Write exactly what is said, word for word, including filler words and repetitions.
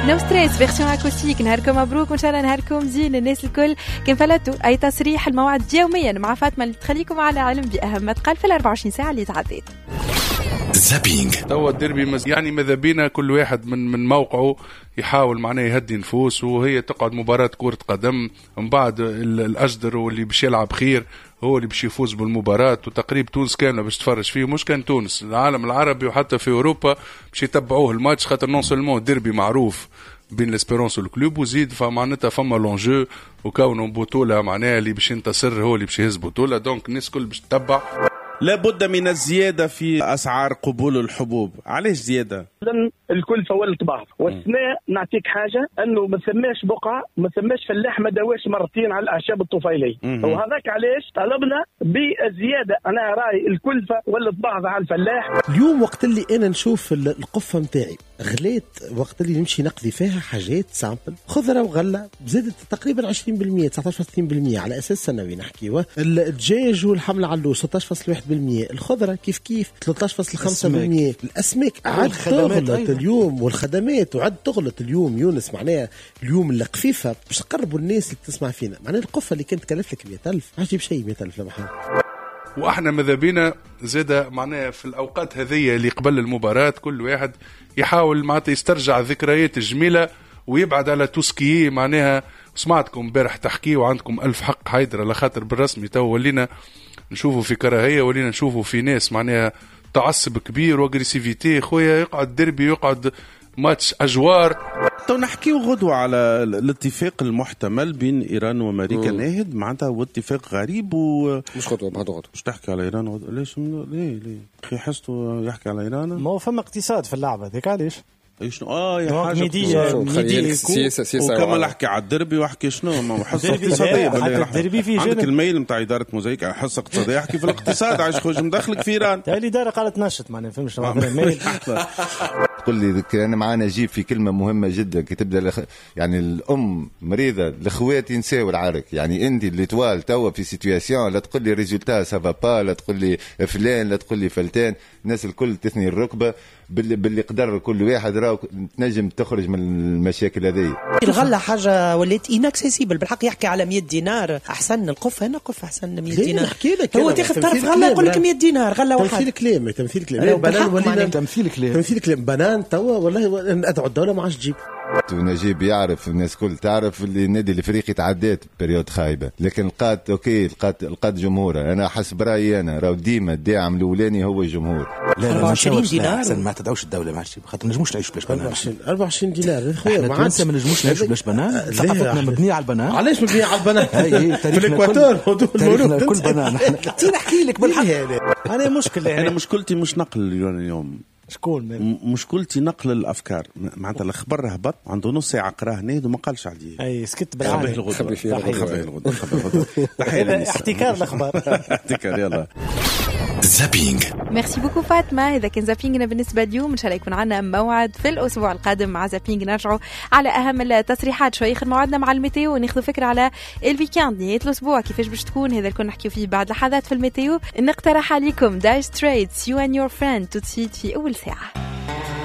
نو ستريس فيرسيون اكوستيك. نهاركم مبروك وان شاء الله نهاركم زين الناس الكل. كان فلتوا اي تصريح الموعد يوميا مع فاطمه اللي تخليكم على علم باهم ما تقال في الأربعة وعشرين ساعه اللي تعديت. زابينج توا الديربي يعني ماذا بينا كل واحد من من موقعه يحاول معناه يهدي نفوس، وهي تقعد مباراة كرة قدم من بعد الأجدر واللي باش يلعب خير هو اللي باش يفوز بالمباراة، وتقريبا تونس كاملة باش تفرج فيه، مش كان تونس العالم العربي وحتى في أوروبا باش يتبعوه الماتش، خاطر نون سولمون ديربي معروف بين الاسبيرونس والكلوب، وزيد فمعناتها فما لونجو وكونه بطولة معناها اللي باش ينتصر هو اللي باش يهز بطولة، دونك الناس كل باش تتبع. لابد من الزيادة في أسعار قبول الحبوب. علاش زيادة؟ لأن الكلفة ولت بعض، والثناء نعطيك حاجة أنه ما ثماش بقعة ما ثماش فلاح ما داواش مرتين على الأعشاب الطفيلية، وهذاك علاش طلبنا بالزيادة. أنا رأي الكلفة ولت بعض على الفلاح. اليوم وقت اللي أنا نشوف القفة متاعي غليت، وقت اللي نمشي نقضي فيها حاجات سامبل خضرة وغلة زادت تقريبا عشرين بالمية تسعة عشر ثلاثين بالمية على أساس سنوي نحكيوه. الدجاج والحمل علو ستة عشر فاصلة واحد بالمية، الخضرة كيف كيف ثلاثة عشر فاصلة خمسة بالمية، الأسماك عاد تغلط اليوم، والخدمات وعد تغلط اليوم. يونس معناها اليوم اللي قفيفة باش تقربوا الناس اللي تسمع فينا، معناها القفة اللي كانت كلف لك مئة ألف عجيب شيء مئة ألف لمحل. واحنا ماذا بينا زاده معناها في الاوقات هذه اللي قبل المباراه كل واحد يحاول معناتها يسترجع الذكريات الجميله ويبعد على توسكي. معناها سمعتكم امبارح تحكي وعندكم الف حق حيدر، على خاطر بالرسمي تو ولينا نشوفوا في كراهيه، ولينا نشوفوا في ناس معناها تعصب كبير واغريسيفيتي. خويا يقعد ديربي يقعد ماتش أجوار. تو نحكيو غدوة على الاتفاق المحتمل بين إيران وأمريكا ناهد معناتها، واتفاق غريب و مش خطوة بعد غدوة. مش تحكي على إيران غدوة. ليش ليه ليه أخي حسته يحكي على إيران؟ ما هو فما اقتصاد في اللعبة ذيك علاش. شنو اه يا حاجه ميديا ميديا سياسه سياسه وكمان احكي على الدربي واحكي شنو ما حصه اقتصاديه الدربي في عندك الميل نتاع اداره موزايك حصه اقتصاديه احكي في الاقتصاد عايش خوش مدخلك في ايران تاع الاداره قالت نشط ما نفهمش الميل. تقول لي كان معانا جيب في كلمه مهمه جدا كي تبدا لخ... يعني الام مريضه الاخوات ينساو العرك، يعني انت اللي توال توا في سيتوياسيون لا تقول لي ريزولتا سافا با، لا تقول لي فلان، لا تقول لي فلتان، الناس الكل تثني الركبه باللي باللي قدر كل واحد راهو تنجم تخرج من المشاكل هذه. الغله حاجه ولات اناكسيسيبل بالحق، يحكي على مئة دينار احسن القف هنا قف احسن مئة دينار. نحكي لك هو تاخذ طرف غله يقول لك مئة دينار غله واحد. تمثيل كلام تمثيل كلام بنان ولينا تمثيل كلام تمثيل كلام بنان توا والله ادعو الدوله ما عادش تجيب. ونجيب يعرف الناس كل تعرف اللي النادي الافريقي تعدات بريود خايبه، لكن لقات اوكي لقات لقات جمهورها. انا حسب رايي انا راهو ديما الداعم الاولاني هو الجمهور. لا لا عشرين دينار احسن ما تدعوش الدوله ماشي خاطر ما نجموش نعيش بلاش بنان. أربعة وعشرين دينار خويا ما عادش ما نجموش نعيش بلاش بنان. ثقافتنا مبنيه على البنان. علاش مبنيه على البنان؟ في الاكواتور موضوع المولود كل بنان. تي نحكي لك بالحق انا مشكله يعني انا مشكلتي مش نقل اليوم شكون مشكلتي نقل الافكار معناتها الخبر هبط عنده نص ساعه قراه نيد وما قالش عليه. اي سكت بالعالم خبيه الغدوه خبيه الغدوه خبيه احتكار الاخبار احتكار. يلا زابينج. ميرسي بوكو فاطمه. اذا كان زابينجنا بالنسبه اليوم ان شاء الله يكون عندنا موعد في الاسبوع القادم مع زابينج نرجعوا على اهم التصريحات شوي. ياخذ موعدنا مع الميتيو وناخذ فكره على الويكاند نهايه الاسبوع كيفاش باش تكون. هذا اللي كنا نحكيو فيه بعد لحظات في الميتيو. نقترح عليكم داير ستريتس يو اند يور فريند تو تسيد في اول ساعه.